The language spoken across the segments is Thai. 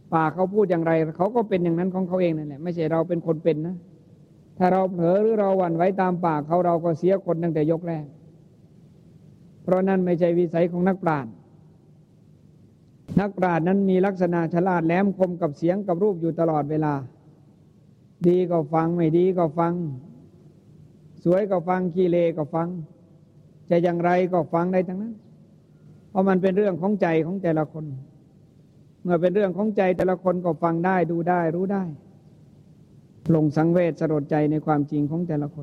ปากเขาพูดอย่างไรเขาก็เป็นอย่างนั้นของเขาเองนั่นแหละไม่ใช่เราเป็นคนเป็นนะถ้าเราเผลอหรือเราหวั่นไหวตามปากเขาเราก็เสียคนตั้งแต่ยกแรกเพราะนั่นไม่ใช่วิสัยของนักปราชญ์นักปราชญ์นั้นมีลักษณะฉลาดแหลมคมกับเสียงกับรูปอยู่ตลอดเวลาดีก็ฟังไม่ดีก็ฟังสวยก็ฟังขี้เลก็ฟังจะอย่างไรก็ฟังได้ทั้งนั้นเพราะมันเป็นเรื่องของใจของแต่ละคนเมื่อเป็นเรื่องของใจแต่ละคนก็ฟังได้ดูได้รู้ได้ลงสังเวชสลดใจในความจริงของแต่ละคน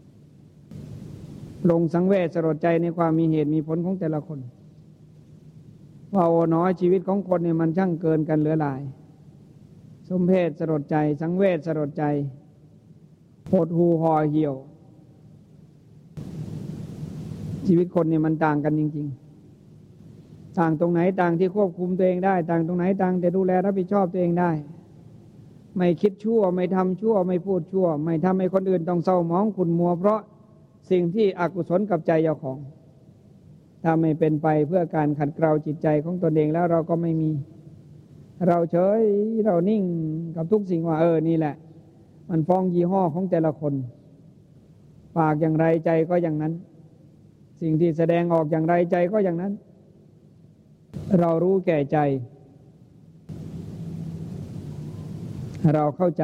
ลงสังเวชสลดใจในความมีเหตุมีผลของแต่ละคนว่าโอ๋น้อยชีวิตของคนเนี่ยมันช่างเกินกันเหลือหลายสมเพชสลดใจสังเวชสลดใจหดหู่ห่อเหี่ยวชีวิตคนเนี่ยมันต่างกันจริงๆต่างตรงไหนต่างที่ควบคุมตัวเองได้ต่างตรงไหนต่างแต่ดูแลรับผิดชอบตัวเองได้ไม่คิดชั่วไม่ทำชั่วไม่พูดชั่วไม่ทำให้คนอื่นต้องเศร้าหมองขุ่นมัวเพราะสิ่งที่อกุศลกับใจเจ้าของถ้าไม่เป็นไปเพื่อการขัดเกลาจิตใจของตนเองแล้วเราก็ไม่มีเราเฉยเรานิ่งกับทุกสิ่งว่านี่แหละมันฟ้องยี่ห้อของแต่ละคนปากอย่างไรใจก็อย่างนั้นสิ่งที่แสดงออกอย่างไรใจก็อย่างนั้นเรารู้แก่ใจเราเข้าใจ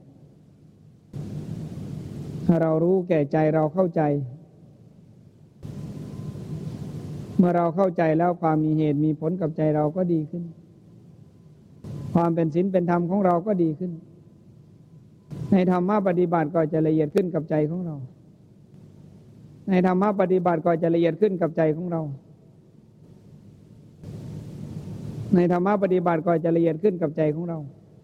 เรารู้แก่ใจเราเข้าใจเมื่อเราเข้าใจแล้วความมีเหตุมีผลกับใจเราก็ดีขึ้นความเป็นศีลเป็นธรรมของเราก็ดีขึ้นในธรรมะปฏิบัติก็จะละเอียดขึ้นกับใจของเราในธรรมะปฏิบัติก็จะละเอียดขึ้นกับใจของเราในธรรมะปฏิบัติก็จะละเอียดขึ้นกับใจของเรา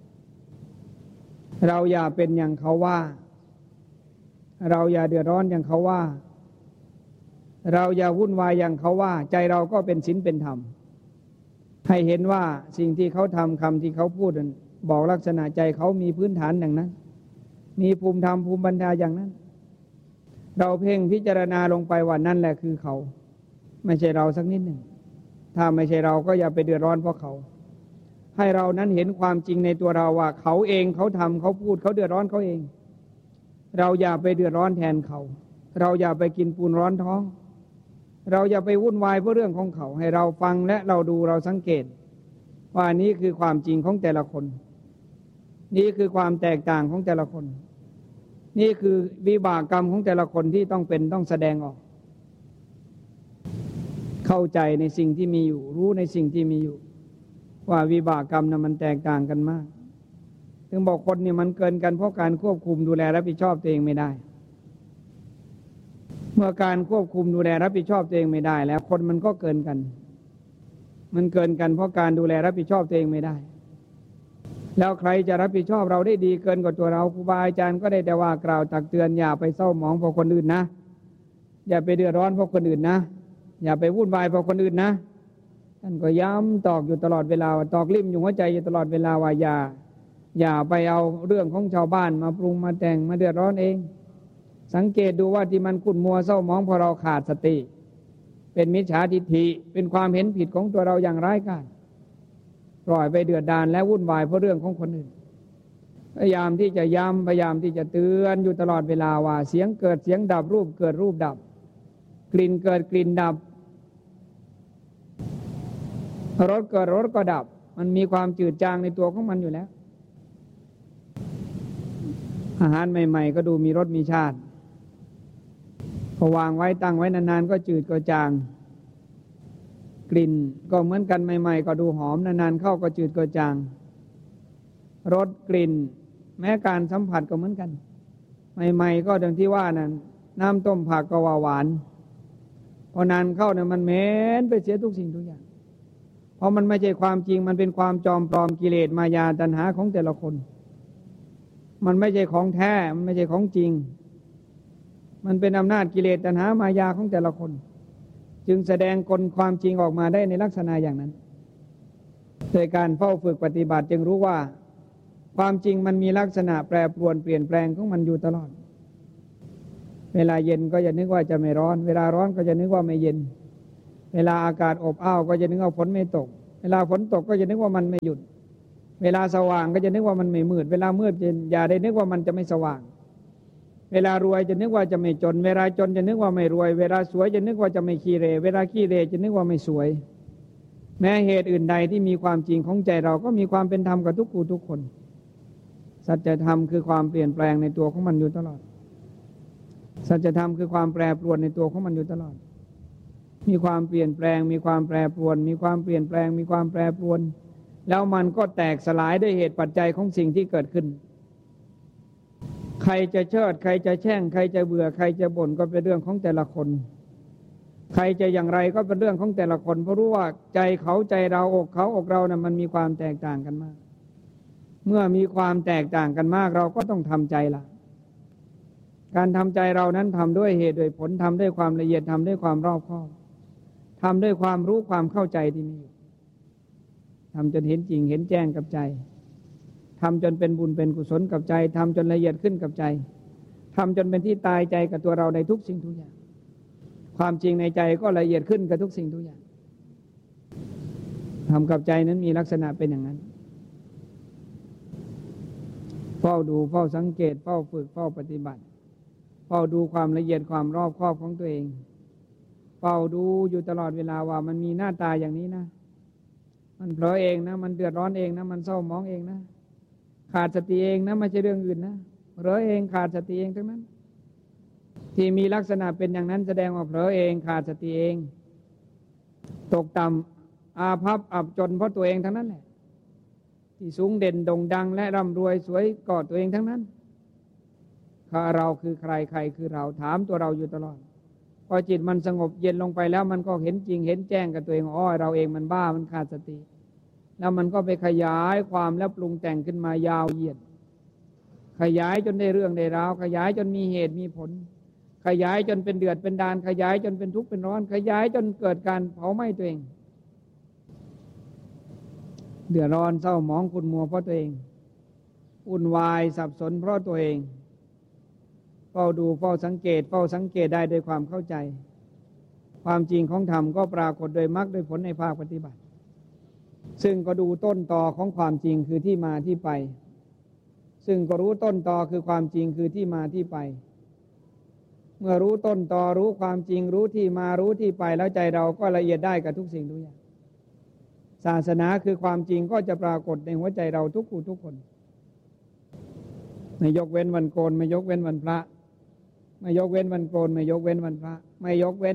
เราอย่าเป็นอย่างเขาว่าเราอย่าเดือดร้อนอย่างเขาว่าเราอย่าวุ่นวายอย่างเขาว่าใจเราก็เป็นศีลเป็นธรรมให้เห็นว่าสิ่งที่เขาทำคำที่เขาพูดบอกลักษณะใจเขามีพื้นฐานอย่างนั้นมีภูมิธรรมภูมิปัญญาอย่างนั้นเราเพ่งพิจารณาลงไปว่านั่นแหละคือเขาไม่ใช่เราสักนิดหนึ่งถ้าไม่ใช่เราก็อย่าไปเดือดร้อนเพราะเขาให้เรานั้นเห็นความจริงในตัวเราว่าเขาเองเขาทำเขาพูดเขาเดือดร้อนเขาเองเราอย่าไปเดือดร้อนแทนเขาเราอย่าไปกินปูนร้อนท้องเราอย่าไปวุ่นวายเพราะเรื่องของเขาให้เราฟังและเราดูเราสังเกตว่านี้คือความจริงของแต่ละคนนี่คือความแตกต่างของแต่ละคนนี่คือวิบากกรรมของแต่ละคนที่ต้องแสดงออกเข้าใจในสิ่งที่มีอยู่รู้ในสิ่งที่มีอยู่ว่าวิบากกรรมมันแตกต่างกันมากถึงบอกคนเนี่ยมันเกินกันเพราะการควบคุมดูแลรับผิดชอบตัวเองไม่ได้เมื่อการควบคุมดูแลรับผิดชอบตัวเองไม่ได้แล้วคนมันก็เกินกันมันเกินกันเพราะการดูแลรับผิดชอบตัวเองไม่ได้แล้วใครจะรับผิดชอบเราได้ดีเกินกว่าตัวเราครูบาอาจารย์ก็ได้แต่ว่ากล่าวตักเตือนอย่าไปเศร้าหมองเพราะคนอื่นนะอย่าไปเดือดร้อนเพราะคนอื่นนะอย่าไปวุ่นวายเพราะคนอื่นนะท่านก็ย้ำตอกอยู่ตลอดเวลาตอกลิ่มอยู่หัวใจอยู่ตลอดเวลาว่าอย่าไปเอาเรื่องของชาวบ้านมาปรุงมาแต่งมาเดือดร้อนเองสังเกตดูว่าที่มันขุ่นมัวเศร้าหมองเพราะเราขาดสติเป็นมิจฉาทิฏฐิเป็นความเห็นผิดของตัวเราอย่างร้ายกาจปล่อยไปเดือดดาลและวุ่นวายเพราะเรื่องของคนอื่นพยายามที่จะย้ำพยายามที่จะเตือนอยู่ตลอดเวลาว่าเสียงเกิดเสียงดับรูปเกิดรูปดับกลิ่นเกิดกลิ่นดับรสเกิดรสก็ดับมันมีความจืดจางในตัวของมันอยู่แล้วอาหารใหม่ๆก็ดูมีรสมีชาติพอวางไว้ตั้งไว้นานๆก็จืดก็จางกลิ่นก็เหมือนกันใหม่ๆก็ดูหอมนานๆเข้าก็จืดก็จางรสกลิ่นแม้การสัมผัสก็เหมือนกันใหม่ๆก็ดังที่ว่านั้นน้ำต้มผักก็ว่าหวานพอนานเข้าเนี่ยมันเหม็นไปเสียทุกสิ่งทุกอย่างเพราะมันไม่ใช่ความจริงมันเป็นความจอมปลอมกิเลสมายาตัณหาของแต่ละคนมันไม่ใช่ของแท้มันไม่ใช่ของจริงมันเป็นอำนาจกิเลสตัณหามายาของแต่ละคนจึงแสดงกลความจริงออกมาได้ในลักษณะอย่างนั้นโดยการเฝ้าฝึกปฏิบัติจึงรู้ว่าความจริงมันมีลักษณะแปรปรวนเปลี่ยนแปลงของมันอยู่ตลอดเวลาเย็นก็จะนึกว่าจะไม่ร้อนเวลาร้อนก็จะนึกว่าไม่เย็นเวลาอากาศอบอ้าวก็จะนึกว่าฝนไม่ตกเวลาฝนตกก็จะนึกว่ามันไม่หยุดเวลาสว่างก็จะนึกว่ามันไม่มืดเวลามืดอย่าได้นึกว่ามันจะไม่สว่างเวลารวยจะนึกว่าจะไม่จนเวลาจนจะนึกว่าไม่รวยเวลาสวยจะนึกว่าจะไม่ขี้เหร่เวลาขี้เหร่จะนึกว่าไม่สวยแม้เหตุอื่นใดที่มีความจริงของใจเราก็มีความเป็นธรรมกับทุกผู้ทุกคนสัจธรรมคือความเปลี่ยนแปลงในตัวของมันอยู่ตลอดสัจธรรมคือความแปรปรวนในตัวของมันอยู่ตลอดมีความเปลี่ยนแปลงมีความแปรปรวนมีความเปลี่ยนแปลงมีความแปรปรวนแล้วมันก็แตกสลายด้วยเหตุปัจจัยของสิ่งที่เกิดขึ้นใครจะเชิดใครจะแช่งใครจะเบื่อใครจะบ่นก็เป็นเรื่องของแต่ละคนใครจะอย่างไรก็เป็นเรื่องของแต่ละคนเพราะรู้ว่าใจเขาใจเราอกเขาอกเรานะมันมีความแตกต่างกันมากเมื่อมีความแตกต่างกันมากเราก็ต้องทำใจละการทำใจเรานั้นทำด้วยเหตุด้วยผลทำด้วยความละเอียดทำด้วยความรอบคอบทำด้วยความรู้ความเข้าใจที่มีทำจนเห็นจริงเห็นแจ้งกับใจทำจนเป็นบุญเป็นกุศลกับใจทำจนละเอียดขึ้นกับใจทำจนเป็นที่ตายใจกับตัวเราในทุกสิ่งทุกอย่างความจริงในใจก็ละเอียดขึ้นกับทุกสิ่งทุกอย่างทำกับใจนั้นมีลักษณะเป็นอย่างนั้นเฝ้าดูเฝ้าสังเกตเฝ้าฝึกเฝ้าปฏิบัติเฝ้าดูความละเอียดความรอบคอบของตัวเองเฝ้าดูอยู่ตลอดเวลาว่ามันมีหน้าตาอย่างนี้นะมันเผลอเองนะมันเดือดร้อนเองนะมันเศร้าหมองเองนะขาดสติเองนะไม่ใช่เรื่องอื่นนะเผลอเองขาดสติเองทั้งนั้นที่มีลักษณะเป็นอย่างนั้นแสดงว่าเผลอเองขาดสติเองตกต่ำอาภัพอับจนเพราะตัวเองทั้งนั้นแหละที่สูงเด่นโด่งดังและร่ำรวยสวยก็ตัวเองทั้งนั้นเราคือใครใครคือเราถามตัวเราอยู่ตลอดพอจิตมันสงบเย็นลงไปแล้วมันก็เห็นจริงเห็นแจ้งกับตัวเองอ๋อเราเองมันบ้ามันขาดสติแล้วมันก็ไปขยายความและปรุงแต่งขึ้นมายาวเหยียดขยายจนได้เรื่องได้ราวขยายจนมีเหตุมีผลขยายจนเป็นเดือดเป็นดานขยายจนเป็นทุกข์เป็นร้อนขยายจนเกิดการเผาไหม้ตัวเองเดือดร้อนเศร้าหมองขุ่นมัวเพราะตัวเองวุ่นวายสับสนเพราะตัวเองเฝ้าดูเฝ้าสังเกตได้ด้วยความเข้าใจความจริงของธรรมก็ปรากฏโดยมรรคโดยผลในภาคปฏิบัติซึ่งก็ดูต้นตอของความจริงคือที่มาที่ไปซึ่งก็รู้ต้นตอคือความจริงคือที่มาที่ไปเมื่อรู้ต้นตอรู้ความจริงรู้ที่มารู้ที่ไปแล้วใจเราก็ละเอียดได้กับทุกสิ่งทุกอย่างศาสนาคือความจริงก็จะปรากฏในหัวใจเราทุกผู้ทุกคนไม่ยกเว้นวันโกนไม่ยกเว้นวันพระไม่ยกเว้นวันโกนไม่ยกเว้นวันพระไม่ยกเว้น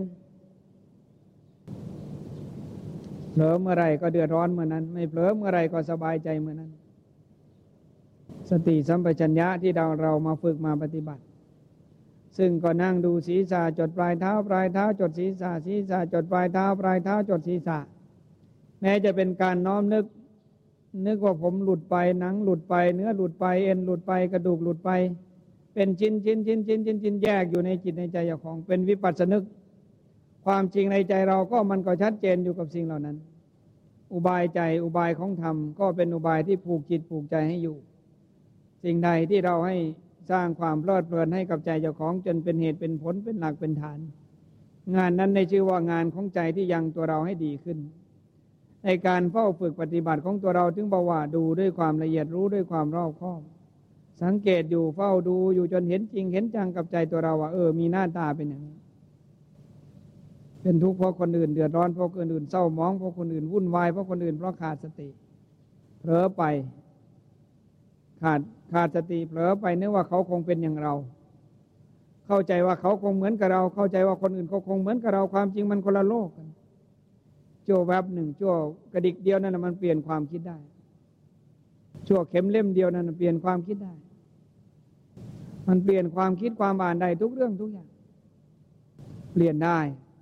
เผลอเมื่อไรก็เดือดร้อนเมื่อนั้นไม่เผลอเมื่อไรก็สบายใจเมื่อนั้นสติสัมปชัญญะที่เรามาฝึกมาปฏิบัติซึ่งก็นั่งดูศีรษะจดปลายเท้าปลายเท้าจดศีรษะศีรษะจดปลายเท้าปลายเท้าจดศีรษะแม้จะเป็นการน้อมนึกว่าผมหลุดไปหนังหลุดไปเนื้อหลุดไปเอ็นหลุดไปกระดูกหลุดไปเป็นชิ้นแยกอยู่ในจิตในใจของเป็นวิปัสสนึกความจริงในใจเราก็มันก็ชัดเจนอยู่กับสิ่งเหล่านั้นอุบายใจอุบายของธรรมก็เป็นอุบายที่ผูกจิตผูกใจให้อยู่สิ่งใดที่เราให้สร้างความเพลิดเพลินให้กับใจเจ้าของจนเป็นเหตุเป็นผลเป็นหลักเป็นฐานงานนั้นในชื่อว่างานของใจที่ยังตัวเราให้ดีขึ้นในการเฝ้าฝึกปฏิบัติของตัวเราถึงบอกว่าดูด้วยความละเอียดรู้ด้วยความรอบคอบสังเกตอยู่เฝ้าดูอยู่จนเห็นจริงเห็นจังกับใจตัวเราว่ามีหน้าตาเป็นอย่างนี้เป็นทุกข์เพราะคนอื่นเดือดร้อนเพราะคนอื่นเศร้าหมองเพราะคนอื่นวุ่นวายเพราะคนอื่นเพราะขาดสติเผลอไปขาดสติเผลอไปนึกว่าเขาคงเป็นอย่างเราเข้าใจว่าเขาคงเหมือนกับเราเข้าใจว่าคนอื่นเขาคงเหมือนกับเราความจริงมันคนละโลกกันชั่วแวบหนึ่งชั่วกระดิกเดียวนั่นมันเปลี่ยนความคิดได้ชั่วเข็มเล่มเดียวนั่นเปลี่ยนความคิดได้มันเปลี่ยนความคิดความอ่านได้ทุกเรื่องทุกอย่างเปลี่ยนได้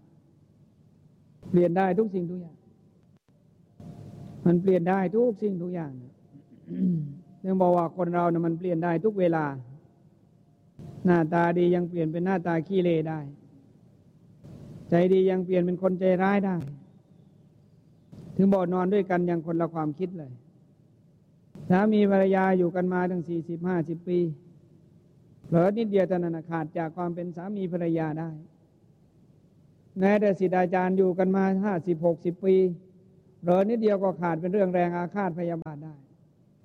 ทุกสิ่งทุกอย่างมันเปลี่ยนได้ทุกสิ่งทุกอย่างเรื่องบอกว่าคนเราเนี่ยมันเปลี่ยนได้ทุกเวลาหน้าตาดียังเปลี่ยนเป็นหน้าตาขี้เลได้ใจดียังเปลี่ยนเป็นคนใจร้ายได้ถึงบอกนอนด้วยกันยังคนละความคิดเลยสามีภรรยาอยู่กันมาตั้ง40-50 ปีเผลอนิดเดียวเท่านั้นขาดจากความเป็นสามีภรรยาได้แม้แต่ศิษย์อาจารย์อยู่กันมา50-60 ปีเผลอนิดเดียวก็ขาดเป็นเรื่องแรงอาฆาตพยาบาทได้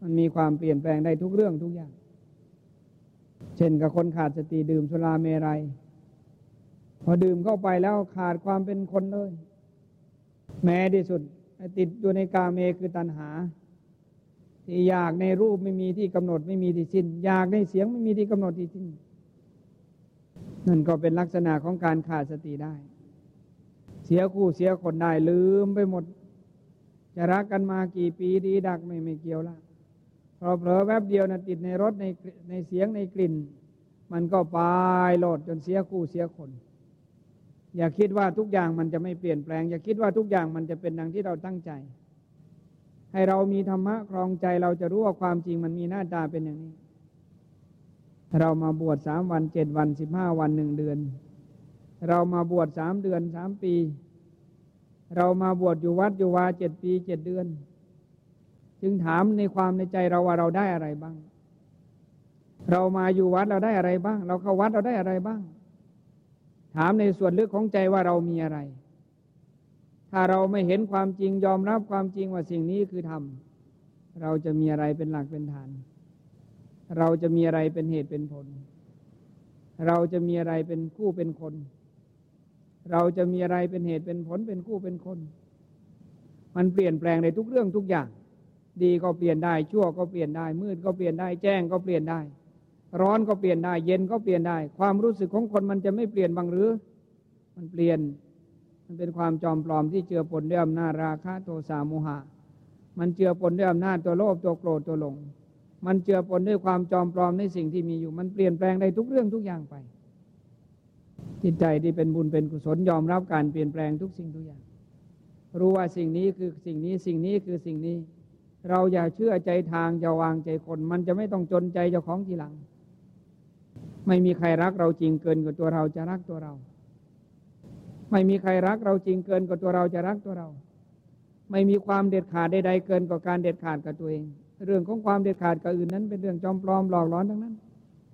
มันมีความเปลี่ยนแปลงได้ทุกเรื่องทุกอย่างเช่นกับคนขาดสติดื่มสุราเมรัยพอดื่มเข้าไปแล้วขาดความเป็นคนเลยแม้ที่สุดติดอยู่ในกาเมคือตัณหาที่อยากในรูปไม่มีที่กำหนดไม่มีที่สิ้นอยากในเสียงไม่มีที่กำหนดที่สิ้นนั่นก็เป็นลักษณะของการขาดสติได้เสียคู่เสียคนได้ลืมไปหมดจะรักกันมากี่ปีดีดักไม่เกี่ยวละพอเผลอแวบเดียวนะติดในรสในเสียงในกลิ่นมันก็ไปโลดจนเสียคู่เสียคนอย่าคิดว่าทุกอย่างมันจะไม่เปลี่ยนแปลงอย่าคิดว่าทุกอย่างมันจะเป็นดังที่เราตั้งใจให้เรามีธรรมะครองใจเราจะรู้ว่าความจริงมันมีหน้าตาเป็นอย่างนี้เรามาบวช3 วัน 7 วัน15 วัน1 เดือนเรามาบวช3 เดือน3 ปีเรามาบวชอยู่วัดอยู่วา7 ปี 7 เดือนจึงถามในความในใจเราว่าเราได้อะไรบ้างเรามาอยู่วัดเราได้อะไรบ้างเราเข้าวัดเราได้อะไรบ้างถามในส่วนลึกของใจว่าเรามีอะไรถ้าเราไม่เห็นความจริงยอมรับความจริงว่าสิ่งนี้คือธรรมเราจะมีอะไรเป็นหลักเป็นฐานเราจะมีอะไรเป็นเหตุเป็นผลเราจะมีอะไรเป็นคู่เป็นคนเราจะมีอะไรเป็นเหตุเป็นผลเป็นคู่เป็นคนมันเปลี่ยนแปลงในทุกเรื่องทุกอย่างดีก็เปลี่ยนได้ชั่วก็เปลี่ยนได้มืดก็เปลี่ยนได้แจ้งก็เปลี่ยนได้ร้อนก็เปลี่ยนได้เย็นก็เปลี่ยนได้ความรู้สึกของคนมันจะไม่เปลี่ยนบ้างหรือมันเปลี่ยนมันเป็นความจอมปลอมที่เจือปนด้วยอำนาจราคะโทสะโมหะมันเจือปนด้วยอำนาจตัวโลภตัวโกรธตัวหลงมันเจือปนด้วยความจอมปลอมในสิ่งที่มีอยู่มันเปลี่ยนแปลงได้ทุกเรื่องทุกอย่างไปจิตใจที่เป็นบุญเป็นกุศลยอมรับการเปลี่ยนแปลงทุกสิ่งทุกอย่างรู้ว่าสิ่งนี้คือสิ่งนี้สิ่งนี้คือสิ่งนี้เราอย่าเชื่อใจทางอย่าวางใจคนมันจะไม่ต้องจนใจเจ้าของทีหลังไม่มีใครรักเราจริงเกินกว่าตัวเราจะรักตัวเราไม่มีใครรักเราจริงเกินกว่าตัวเราจะรักตัวเราไม่มีความเด็ดขาดใดๆเกินกว่าการเด็ดขาดกับตัวเองเรื่องของความเด็ดขาดกับอื่นนั้นเป็นเรื่องจอมปลอมหลอกหลอนทั้งนั้น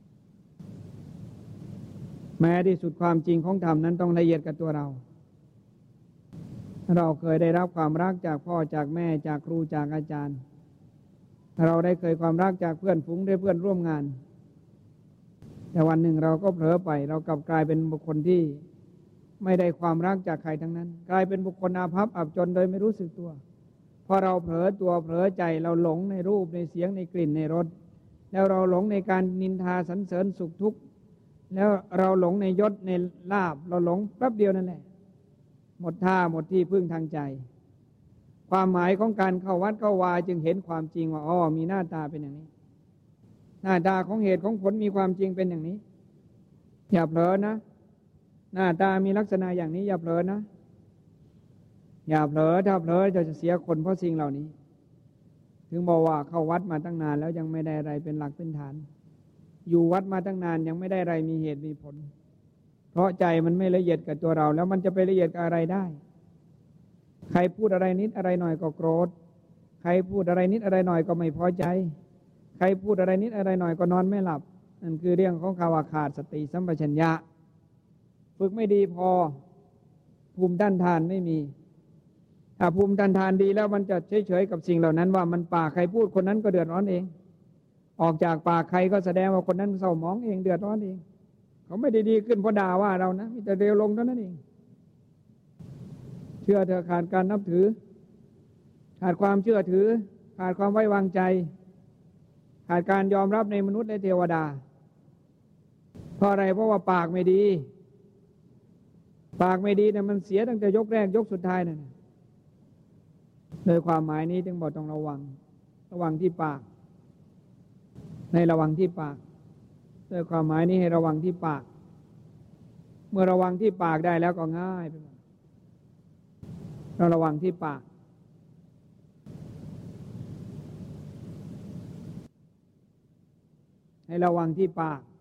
แม้ที่สุดความจริงของธรรมนั้นต้องละเอียดกับตัวเราเราเคยได้รับความรักจากพ่อจากแม่จากครูจากอาจารย์เราได้เคยความรักจากเพื่อนฝูงได้เพื่อนร่วมงานแต่วันหนึ่งเราก็เผลอไปเรากลับกลายเป็นบุคคลที่ไม่ได้ความรักจากใครทั้งนั้นกลายเป็นบุคคลอาภัพอับจนโดยไม่รู้สึกตัวพอเราเผลอตัวเผลอใจเราหลงในรูปในเสียงในกลิ่นในรสแล้วเราหลงในการนินทาสรรเสริญสุขทุกข์แล้วเราหลงในยศในลาภเราหลงแป๊บเดียวนั่นแหละหมดท่าหมดที่พึ่งทางใจความหมายของการเข้าวัดเข้าวาจึงเห็นความจริงว่าอ๋อมีหน้าตาเป็นอย่างนี้หน้าตาของเหตุของผลมีความจริงเป็นอย่างนี้อย่าเผลอนะหน้าตามีลักษณะอย่างนี้อย่าเผลอนะอย่าเผลอถ้าเผลอจะเสียคนเพราะสิ่งเหล่านี้ถึงบอกว่าเข้าวัดมาตั้งนานแล้วยังไม่ได้อะไรเป็นหลักเป็นฐานอยู่วัดมาตั้งนานยังไม่ได้อะไรมีเหตุมีผลเพราะใจมันไม่ละเอียดกับตัวเราแล้วมันจะไปละเอียดกับอะไรได้ใครพูดอะไรนิดอะไรหน่อยก็โกรธใครพูดอะไรนิดอะไรหน่อยก็ไม่พอใจใครพูดอะไรนิดอะไรหน่อยก็นอนไม่หลับนั่นคือเรื่องของคำว่าขาดสติสัมปชัญญะฝึกไม่ดีพอภูมิต้านทานไม่มีถ้าภูมิต้านทานดีแล้วมันจะเฉยๆกับสิ่งเหล่านั้นว่ามันปากใครพูดคนนั้นก็เดือดร้อนเองออกจากปากใครก็แสดงว่าคนนั้นเศร้าหมองเองเดือดร้อนเองเขาไม่ได้ดีขึ้นเพราะด่าว่าเรานะมีแต่เร็วลงเท่านั้นเองเชื่อเถอะขาดการนับถือขาดความเชื่อถือขาดความไว้วางใจขาดการยอมรับในมนุษย์และเทวดาเพราะอะไรเพราะว่าปากไม่ดีปากไม่ดีเนี่ยมันเสียตั้งแต่ยกแรกยกสุดท้ายนั่นโดยความหมายนี้จึงบอกต้องระวังที่ปากในระวังที่ปากโดยความหมายนี้ให้ระวังที่ปากเมื่อระวังที่ปากได้แล้วก็ง่ายไปหมดเราระวังที่ปากให้ระวังที่ปาก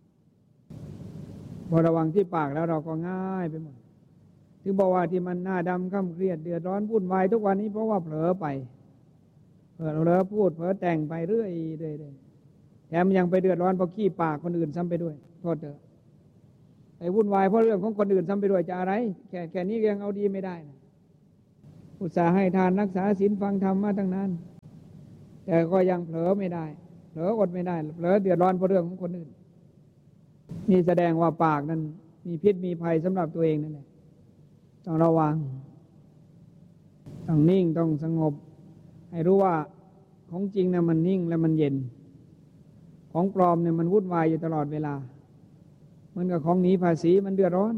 พอระวังที่ปากแล้วเราก็ง่ายไปหมดถึงบอกว่าที่มันหน้าดำค่ำเครียดเดือดร้อนวุ่นวายทุกวันนี้เพราะว่าเผลอไปเผลอพูดเผลอแต่งไปเรื่อยแถมยังไปเดือดร้อนเพราะขี้ปากคนอื่นซ้ำไปด้วยโทษเถอะไอ้วุ่นวายเพราะเรื่องของคนอื่นซ้ำไปด้วยจะอะไรแค่นี้ยังเอาดีไม่ได้นะอุตส่าห์ให้ทานรักษาศีลฟังธรรมมาตั้งนานแต่ก็ยังเผลอไม่ได้เผลออดไม่ได้เผลอเดือดร้อนเพราะเรื่องของคนอื่นนี่แสดงว่าปากนั้นมีพิษมีภัยสำหรับตัวเองนั่นแหละต้องระวังต้องนิ่งต้องสงบให้รู้ว่าของจริงนะมันนิ่งและมันเย็นของปลอมเนี่ยมันวุ่นวายอยู่ตลอดเวลาเหมือนกับของหนีภาษีมันเดือดร้อน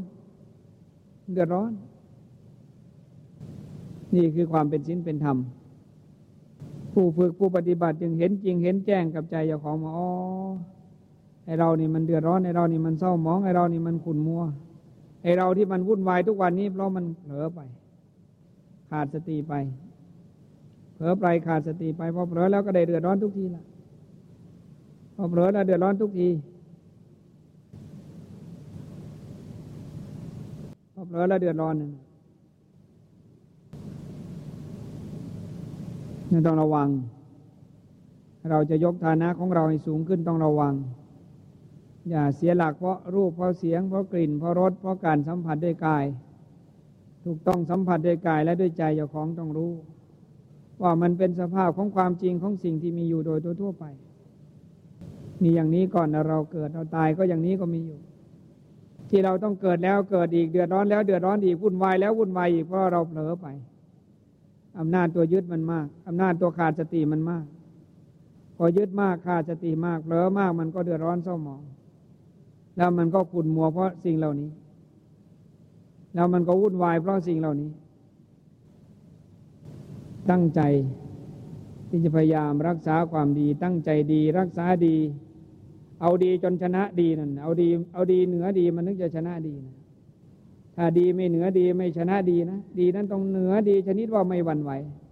นี่คือความเป็นศีลเป็นธรรมผู้ฝึกผู้ปฏิบัติจึงเห็นจริงเห็นแจ้งกับใจเจ้าของว่าอ๋อไอเรานี่มันเดือดร้อนไอเรานี่มันเศร้าหมองไอเรานี่มันขุ่นมัวไอเราที่มันวุ่นวายทุกวันนี้เพราะมันเผลอไปขาดสติไปเผลอไปขาดสติไปพอเผลอแล้วก็ได้เดือดร้อนทุกทีละพอเผลอแล้วเดือดร้อนทุกทีพอเผลอแล้วเดือดร้อนนี่ต้องระวังเราจะยกฐานะของเราให้สูงขึ้นต้องระวังอย่าเสียหลักเพราะรูปเพราะเสียงเพราะกลิ่นเพราะรสเพราะการสัมผัสด้วยกายถูกต้องสัมผัสด้วยกายและด้วยใจเจ้าของต้องรู้ว่ามันเป็นสภาพของความจริงของสิ่งที่มีอยู่โดยทั่วไปมีอย่างนี้ก่อนเราเกิดเราตายก็อย่างนี้ก็มีอยู่ที่เราต้องเกิดแล้วเกิดอีกเดือดร้อนแล้วเดือดร้อนอีกวุ่นวายแล้ววุ่นวายอีกเพราะเราเผลอไปอำนาจตัวยึดมันมากอำนาจตัวขาดสติมันมากพอยึดมากขาดสติมากเผลอมากมันก็เดือดร้อนเศร้าหมองแล้วมันก็ขุ่นมัวเพราะสิ่งเหล่านี้แล้วมันก็วุ่นวายเพราะสิ่งเหล่านี้ตั้งใจที่จะพยายามรักษาความดีตั้งใจดีรักษาดีเอาดีจนชนะดีนั่นเอาดีเหนือดีมันนึกจะชนะดีนะถ้าดีไม่เหนือดีไม่ชนะดีนะดีนั้นต้องเหนือดีชนิดว่าไม่หวั่นไหว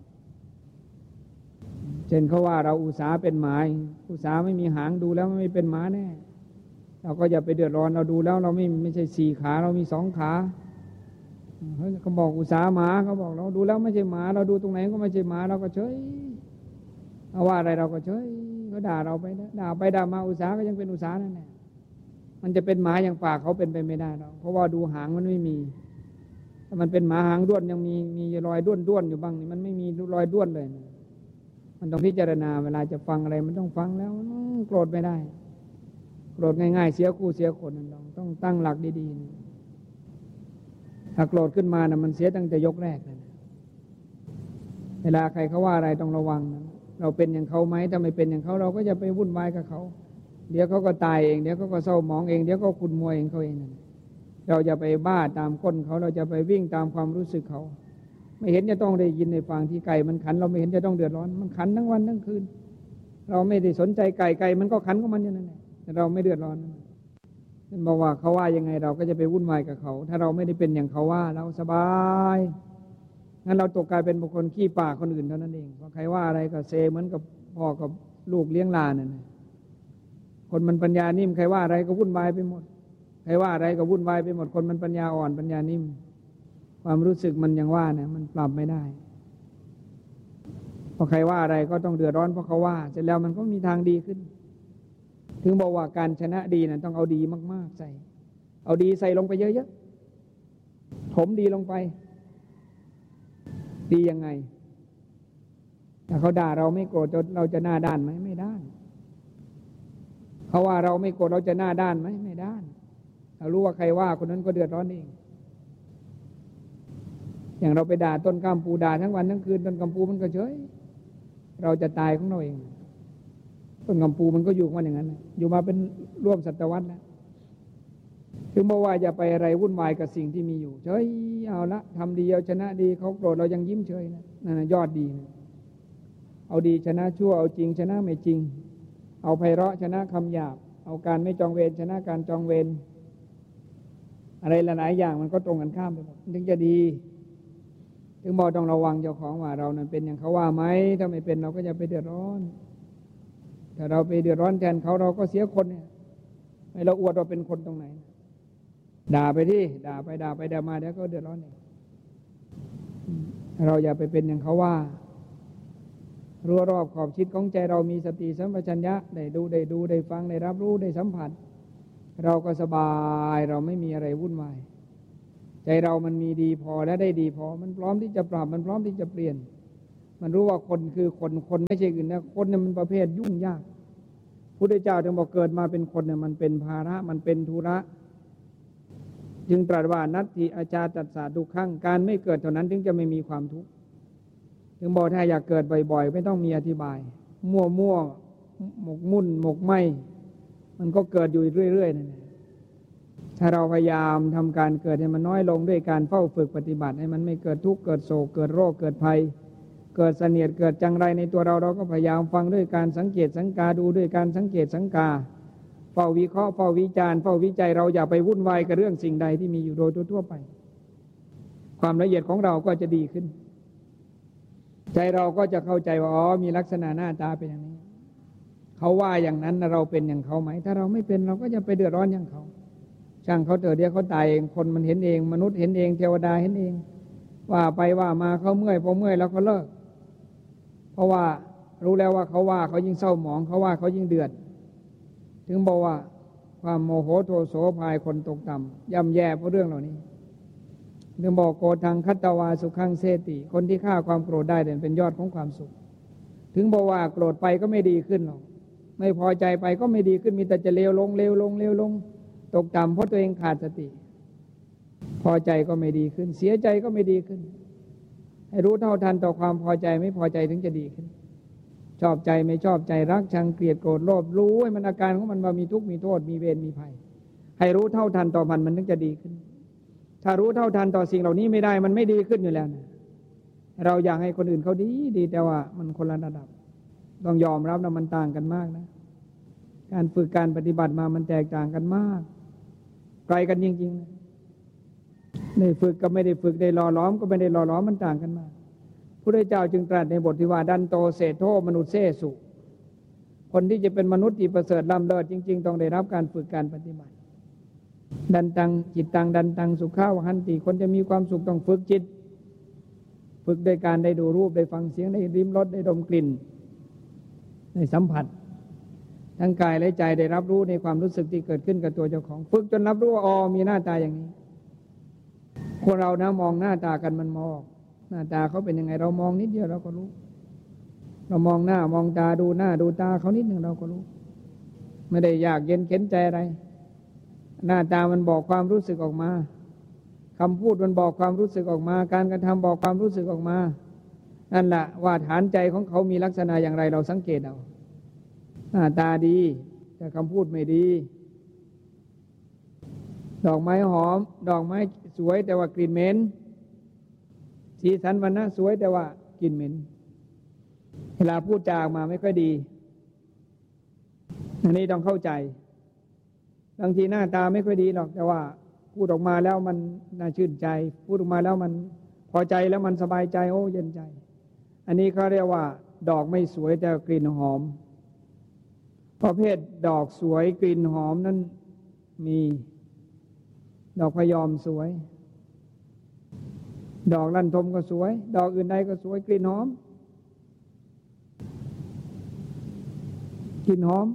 เช่นเขาว่าเราอุตสาห์เป็นหมาอุตสาห์ไม่มีหางดูแล้วไม่เป็นหมาแน่เราก็อย่าไปเดือดร้อนเราดูแล้วเราไม่ใช่สี่ขาเรามีสองขาเขาบอกอุตสาห์หมาเขาบอกเราดูแล้วไม่ใช่หมาเราดูตรงไหนก็ไม่ใช่หมาเราก็เฉยเอาว่าอะไรเราก็เฉยเขาด่าเราไปนะด่าไปด่ามาอุตสาห์ก็ยังเป็นอุตสาห์นั่นแหละมันจะเป็นหมาอย่างปากเขาเป็นไปไม่ได้หรอกเพราะว่าดูหางมันไม่มีถ้ามันเป็นหมาหางด้วนยังมีรอยด้วนอยู่บ้างนี่มันไม่มีรอยด้วนเลยนะมันต้องพิจารณาเวลาจะฟังอะไรมันต้องฟังแล้วโกรธไม่ได้โกรธง่ายๆเสียคู่เสียคนนั่นต้องตั้งหลักดีๆนะถ้าโกรธขึ้นมานะมันเสียตั้งแต่ยกแรกเลยนะเวลาใครเขาว่าอะไรต้องระวังนะเราเป็นอย่างเขาไหมถ้าไม่เป็นอย่างเขาเราก็จะไปวุ่นวายกับเขาเดี๋ยวเขาก็ตายเองเดี๋ยวเขาก็เศร้าหมองเองเดี๋ยวก็ขุ่นมัวเองเขาเองนั่นเราจะไปบ้าตามก้นเขาเราจะไปวิ่งตามความรู้สึกเขาไม่เห็นจะต้องได้ยินในฟังที่ไก่มันขันเราไม่เห็นจะต้องเดือดร้อนมันขันทั้งวันทั้งคืนเราไม่ได้สนใจไก่มันก็ขันของมันอย่างนั้นแหละแต่เราไม่เดือดร้อนนั่นบอกว่าเขาว่ายังไงเราก็จะไปวุ่นวายกับเขาถ้าเราไม่ได้เป็นอย่างเขาว่าเราสบายงั้นเราตกกลายเป็นบุคคลขี้ปากคนอื่นเท่านั้นเองเพราะใครว่าอะไรก็เซเหมือนกับพ่อกับลูกเลี้ยงหลานนั่นคนมันปัญญานิ่มใครว่าอะไรก็วุ่นวายไปหมดใครว่าอะไรก็วุ่นวายไปหมดคนมันปัญญาอ่อนปัญญานิ่มความรู้สึกมันยังว่าเนี่ยมันปรับไม่ได้พอใครว่าอะไรก็ต้องเดือดร้อนเพราะเขาว่าเสร็จแล้วมันก็มีทางดีขึ้นถึงบอกว่าการชนะดีนะต้องเอาดีมากๆใส่เอาดีใส่ลงไปเยอะๆถมดีลงไปดียังไงถ้าเขาด่าเราไม่โกรธเราจะหน้าด้านไหมไม่ด้านเขาว่าเราไม่โกรธเราจะหน้าด้านไหมไม่ด้านเรารู้ว่าใครว่าคนนั้นก็เดือดร้อนเองอย่างเราไปด่าต้นกัมปูด่าทั้งวันทั้งคืนต้นกัมปูมันก็เฉยเราจะตายของเราเองต้นกัมปูมันก็อยู่มันอย่างนั้นอยู่มาเป็นร่วมศตวรรษแล้วถึงบอกว่าอย่าไปอะไรวุ่นวายกับสิ่งที่มีอยู่เฉยเอาละทำดีเอาชนะดีเขาโกรธเรายังยิ้มเฉยนะนั่นยอดดีนะเอาดีชนะชั่วเอาจริงชนะไม่จริงเอาไพเราะชนะคำหยาบเอาการไม่จองเวรชนะการจองเวรอะไรหลายอย่างมันก็ตรงกันข้ามไปหมดถึงจะดีถึงบอกต้องระวังเจ้าของว่าเรานั้นเป็นอย่างเขาว่าไหมถ้าไม่เป็นเราก็จะไปเดือดร้อนถ้าเราไปเดือดร้อนแทนเขาเราก็เสียคนเนี่ยให้เราอวดว่าเป็นคนตรงไหนด่าไปที่ด่าไปด่ามาเดี๋ยวก็เดือดร้อนเองเราอย่าไปเป็นอย่างเขาว่ารู้รอบขอบชิดของใจเรามีสติสัมปชัญญะได้ดูได้ฟังได้รับรู้ได้สัมผัสเราก็สบายเราไม่มีอะไรวุ่นวายใจเรามันมีดีพอและได้ดีพอมันพร้อมที่จะปรับมันพร้อมที่จะเปลี่ยนมันรู้ว่าคนคือคนไม่ใช่อื่นนะคนเนี่ยมันประเภทยุ่งยากพุทธเจ้าจึงบอกเกิดมาเป็นคนเนี่ยมันเป็นภาระมันเป็นธุระจึงตรัสว่านัตถิอาจาตัสสะทุกขังการไม่เกิดเท่านั้นถึงจะไม่มีความทุกข์ถึงบอกถ้าอยากเกิดบ่อยๆไม่ต้องมีอธิบายมั่วหมกมุ่นหมกไหมมันก็เกิดอยู่เรื่อยๆนั่นแหละถ้าเราพยายามทำการเกิดให้มันน้อยลงด้วยการเฝ้าฝึกปฏิบัติให้มันไม่เกิดทุกข์เกิดโศกเกิดโรคเกิดภัยเกิดเสนียดเกิดจังไรในตัวเราก็พยายามฟังด้วยการสังเกตสังกาดูด้วยการสังเกตสังกาเฝ้าวิเคราะห์เฝ้าวิจารณ์เฝ้าวิจัยเราอย่าไปวุ่นวายกับเรื่องสิ่งใดที่มีอยู่โดยทั่วไปความละเอียดของเราก็จะดีขึ้นใจเราก็จะเข้าใจว่าอ๋อมีลักษณะหน้าตาเป็นอย่างนี้เขาว่าอย่างนั้นเราเป็นอย่างเขาไหมถ้าเราไม่เป็นเราก็จะไปเดือดร้อนอย่างเขาช่างเขาเถอะเดี๋ยวเขาตายเองคนมันเห็นเองมนุษย์เห็นเองเทวดาเห็นเองว่าไปว่ามาเขาเมื่อยพอเมื่อยแล้วเขาเลิกเพราะว่ารู้แล้วว่าเขาว่าเขายิ่งเศร้าหมองเขาว่าเขายิ่งเดือดถึงบอกว่าความโมโหโทโสพายคนตกต่ำย่ำแย่เพราะเรื่องเหล่านี้ถึงบอกโกทังคัตตวาสุขังเสติคนที่ฆ่าความโกรธได้เป็นยอดของความสุขถึงบอกว่าโกรธไปก็ไม่ดีขึ้นหรอกไม่พอใจไปก็ไม่ดีขึ้นมีแต่จะเลวลงเลวลงเลวลงตกต่ำเพราะตัวเองขาดสติพอใจก็ไม่ดีขึ้นเสียใจก็ไม่ดีขึ้นให้รู้เท่าทันต่อความพอใจไม่พอใจถึงจะดีขึ้นชอบใจไม่ชอบใจรักชังเกลียดโกรธโลภรู้ให้มันอาการของมันว่ามีทุกข์มีโทษมีเวรมีภัยให้รู้เท่าทันต่อมันถึงจะดีขึ้นถ้ารู้เท่าทันต่อสิ่งเหล่านี้ไม่ได้มันไม่ดีขึ้นอยู่แล้วนะเราอยากให้คนอื่นเขาดีแต่ว่ามันคนละระดับต้องยอมรับนะมันต่างกันมากนะการฝึกการปฏิบัติมามันแตกต่างกันมากไกลกันจริงๆได้ฝึกก็ไม่ได้ฝึกได้หล่อล้อมก็ไม่ได้หล่อล้อมมันต่างกันมากพระพุทธเจ้าจึงตรัสในบทที่ว่าดันโตเศโธมนุษเสสุคนที่จะเป็นมนุษย์ที่ประเสริฐล้ำเลิศจริงๆต้องได้รับการฝึกการปฏิบัติดันตังจิตตังดันตังสุขาวหันติคนจะมีความสุขต้องฝึกจิตฝึกโดยการได้ดูรูปได้ฟังเสียงได้ลิ้มรสได้ดมกลิ่นได้สัมผัสทั้งกายและใจได้รับรู้ในความรู้สึกที่เกิดขึ้นกับตัวเจ้าของฝึกจนรับรู้ว่าอ๋อมีหน้าตาอย่างนี้คนเรานะมองหน้าตากันมันมองหน้าตาเขาเป็นยังไงเรามองนิดเดียวเราก็รู้เรามองหน้ามองตาดูหน้าดูตาเขานิดหนึ่งเราก็รู้ไม่ได้ยากเย็นเข็นใจอะไรหน้าตามันบอกความรู้สึกออกมาคำพูดมันบอกความรู้สึกออกมาการกระทำบอกความรู้สึกออกมานั่นแหละว่าฐานใจของเขามีลักษณะอย่างไรเราสังเกตเอาหน้าตาดีแต่คำพูดไม่ดีดอกไม้หอมดอกไม้สวยแต่ว่ากลิ่นเหม็นสีสันวรรณะสวยแต่ว่ากลิ่นเหม็นเวลาพูดจาออกมาไม่ค่อยดีอันนี้ต้องเข้าใจบางทีหน้าตาไม่ค่อยดีหรอกแต่ว่าพูดออกมาแล้วมันน่าชื่นใจพูดออกมาแล้วมันพอใจแล้วมันสบายใจโอ้เย็นใจอันนี้เขาเรียกว่าดอกไม่สวยแต่กลิ่นหอมประเภทดอกสวยกลิ่นหอมนั้นมีดอกพยอมสวยดอกลั่นทมก็สวยดอกอื่นใดก็สวยกลิ่นหอมกลิ่นหอม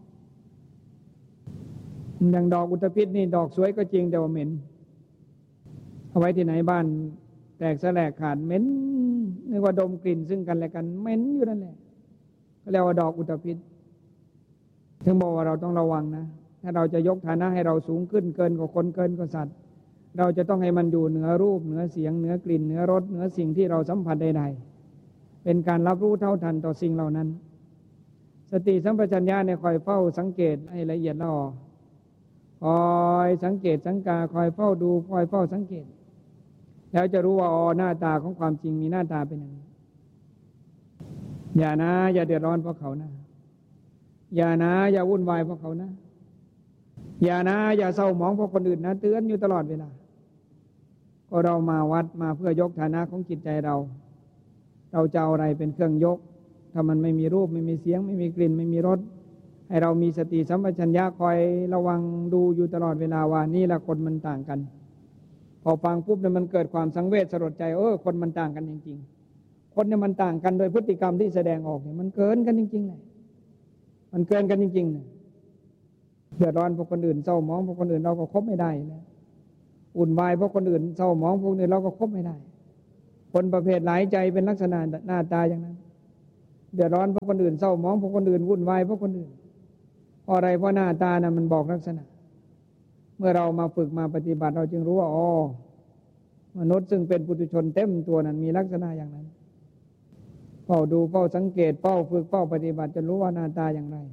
อย่างดอกอุตภิษนี่ดอกสวยก็จริงแต่ว่าเหม็นเอาไว้ที่ไหนบ้านแตกแสลกขาดเหม็นนึกว่าดมกลิ่นซึ่งกันและกันเหม็นอยู่นั่นแหละก็เรียกว่าดอกอุตภิษถึงบอกว่าเราต้องระวังนะถ้าเราจะยกฐานะให้เราสูงขึ้นเกินกว่าคนเกินกว่าสัตว์เราจะต้องให้มันอยู่เหนือรูปเหนือเสียงเหนือกลิ่นเหนือรสเหนือสิ่งที่เราสัมผัสใดๆเป็นการรับรู้เท่าทันต่อสิ่งเหล่านั้นสติสัมปชัญญะเนี่ยคอยเฝ้าสังเกตให้ละเอียดละออคอยสังเกตสังกาคอยเฝ้าดูคอยเฝ้าสังเกตแล้วจะรู้ว่าอ๋อหน้าตาของความจริงมีหน้าตาเป็นอย่างนี้อย่านะอย่าเดือดร้อนเพราะเขานะอย่านะอย่าวุ่นวายเพราะเขานะอย่านะอย่าเศร้าหมองเพราะคนอื่นนะเตือนอยู่ตลอดเวลาก็เรามาวัดมาเพื่อยกฐานะของจิตใจเราจะเอาอะไรเป็นเครื่องยกถ้ามันไม่มีรูปไม่มีเสียงไม่มีกลิ่นไม่มีรสให้เรามีสติสัมปชัญญะคอยระวังดูอยู่ตลอดเวลาว่านี่แหละคนมันต่างกันพอฟังปุ๊บเนี่ยมันเกิดความสังเวชสลดใจคนมันต่างกันจริงๆคนเนี่ยมันต่างกันโดยพฤติกรรมที่แสดงออกเนี่ยมันเกินกันจริงๆเลยมันเกินกันจริงๆเนี่ยเดือดร้อนเพราะคนอื่นเศร้าหมองเพราะคนอื่นเราก็คบไม่ได้นะอุ่นวายเพราะคนอื่นเศร้าหมองพวกนี้เราก็คบไม่ได้คนประเภทหลายใจเป็นลักษณะหน้าตาอย่างนั้นเดือดร้อนเพราะคนอื่นเศร้าหมองเพราะคนอื่นวุ่นวายเพราะคนอื่นเพราะอะไรเพราะหน้าตานะมันบอกลักษณะเมื่อเรามาฝึกมาปฏิบัติเราจึงรู้ว่าอ๋อมนุษย์ซึ่งเป็นปุถุชนเต็มตัวนั้นมีลักษณะอย่างนั้นเฝ้าดูเฝ้าสังเกตเฝ้าฝึกเฝ้าปฏิบัติจะรู้ว่าหน้าตาอย่างไร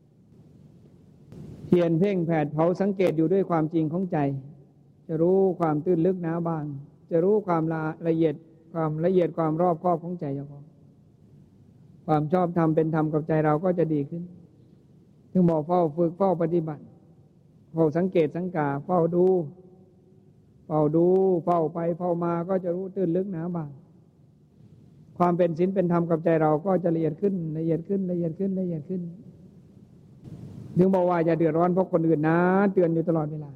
เพียรเพ่งแผดเผาสังเกตอยู่ด้วยความจริงของใจจะรู้ความตื้นลึกหนาบางจะรู้ความละเอียดความรอบคอบของใจเจ้าของความชอบธรรมเป็นธรรมกับใจเราก็จะดีขึ้นถึงบอกเฝ้าฝึกเฝ้าปฏิบัติเฝ้าสังเกตสังกาเฝ้าดูเฝ้าไปเฝ้ามาก็จะรู้ตื้นลึกหนาบางความเป็นศีลเป็นธรรมกับใจเราก็จะละเอียดขึ้นถึงบอกว่าอย่าเดือดร้อนเพราะคนอื่นนะเตือนอยู่ตลอดเวลา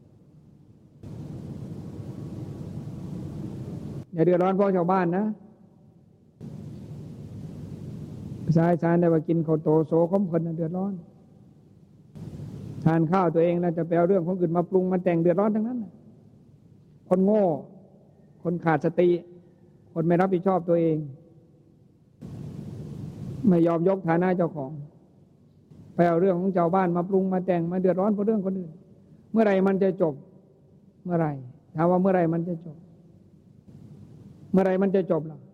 อย่าเดือดร้อนเพราะชาวบ้านนะสายได้ว่ากินข้าวโตโสขมเพลินเดือดร้อนทานข้าวตัวเองแล้วจะไปเอาเรื่องของอื่นมาปรุงมาแต่งเดือดร้อนทั้งนั้นคนโง่คนขาดสติคนไม่รับผิดชอบตัวเองไม่ยอมยกฐานะเจ้าของไปเอาเรื่องของชาวบ้านมาปรุงมาแต่งมาเดือดร้อนเพราะเรื่องคนอื่นเมื่อไรมันจะจบเมื่อไรถามว่าเมื่อไรมันจะจบเมื่อไรมันจะจบล่ะ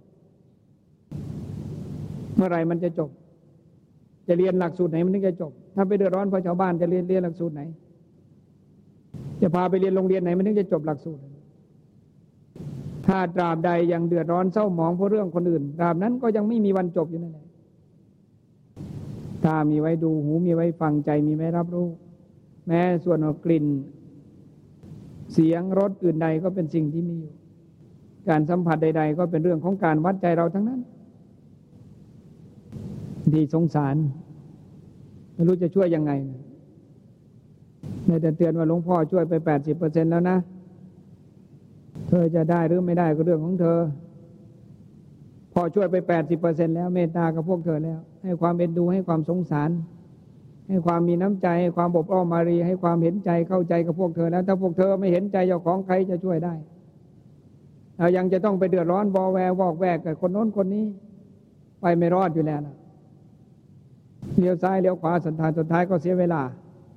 เมื่อไรมันจะจบจะเรียนหลักสูตรไหนมันถึงจะจบถ้าไปเดือดร้อนเพราะชาวบ้านจะเรียนหลักสูตรไหนจะพาไปเรียนโรงเรียนไหนมันถึงจะจบหลักสูตรถ้าตราบใดยังเดือดร้อนเศร้าหมองเพราะเรื่องคนอื่นตราบนั้นก็ยังไม่มีวันจบอยู่นั่นแหละถ้ามีไว้ดูหูมีไว้ฟังใจมีไว้รับรู้แม้ส่วนของกลิ่นเสียงรสอื่นใดก็เป็นสิ่งที่มีอยู่การสัมผัสใดๆก็เป็นเรื่องของการวัดใจเราทั้งนั้นดีสงสารไม่รู้จะช่วยยังไงแต่เตือนว่าหลวงพ่อช่วยไป 80% แล้วนะเธอจะได้หรือไม่ได้ก็เรื่องของเธอพอช่วยไป 80% แล้วเมตตากับพวกเธอแล้วให้ความเอ็นดูให้ความสงสารให้ความมีน้ำใจให้ความอบอ้อมอารีให้ความเห็นใจเข้าใจกับพวกเธอแล้วถ้าพวกเธอไม่เห็นใจเจ้าของใครจะช่วยได้เรายังจะต้องไปเดือดร้อนบอแววอกแวกกับคนโน้นคนนี้ไปไม่รอดอยู่แล้วนะเลี้ยวซ้ายเลี้ยวขวาสุดท้ายก็เสียเวลา